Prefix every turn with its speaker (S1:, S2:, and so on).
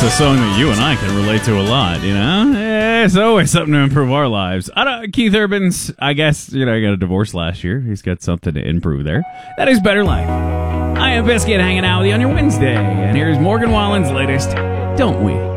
S1: a song that you and I can relate to a lot, you know? It's always something to improve our lives. Keith Urban's, I guess, he got a divorce last year. He's got something to improve there. That is Better Life. I am Biscuit hanging out with you on your Wednesday, and here's Morgan Wallen's latest, Don't We?